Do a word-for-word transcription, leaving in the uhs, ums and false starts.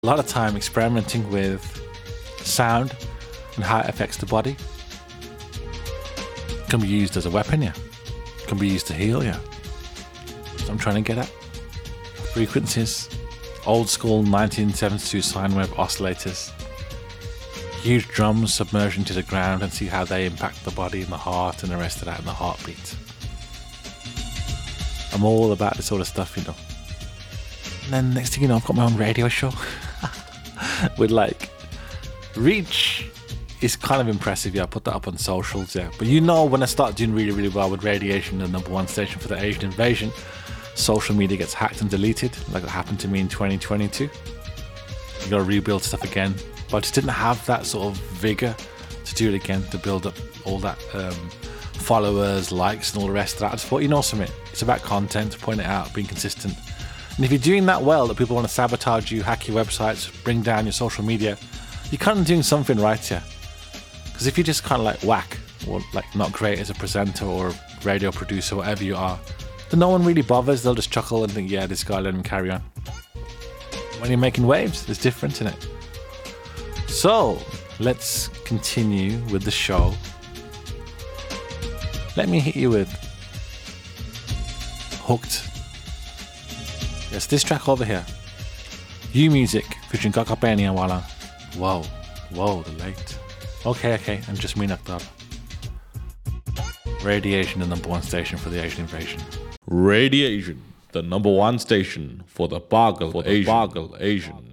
a lot of time experimenting with sound and how it affects the body. It can be used as a weapon, yeah. It can be used to heal, yeah. So I'm trying to get at frequencies, old school nineteen seventy-two sine wave oscillators, huge drums submerged into the ground, and see how they impact the body and the heart and the rest of that and the heartbeat. I'm all about this sort of stuff, you know. And then next thing you know, I've got my own radio show with like reach. Is kind of impressive, yeah. I put that up on socials, yeah. But you know, when I start doing really, really well with Radiation, the number one station for the Asian invasion, social media gets hacked and deleted, like it happened to me in twenty twenty-two. You gotta rebuild stuff again. But I just didn't have that sort of vigor to do it again, to build up all that um, followers, likes, and all the rest of that. I just thought, you know something, it's about content, pointing it out, being consistent. And if you're doing that well, that people want to sabotage you, hack your websites, bring down your social media, you're kind of doing something right here. Because if you're just kind of like whack, or like not great as a presenter or radio producer, whatever you are, then no one really bothers. They'll just chuckle and think, yeah, this guy, let him carry on. When you're making waves, it's different, isn't it? So, let's continue with the show. Let me hit you with Hooked. Yes, this track over here. U Music featuring Kakapeni and Wala. Whoa, whoa, the late. Okay, okay, I'm just me knocked up. Radiation, the number one station for the Asian invasion. Radiation, the number one station for the Bargle Asian. Bargle Asian.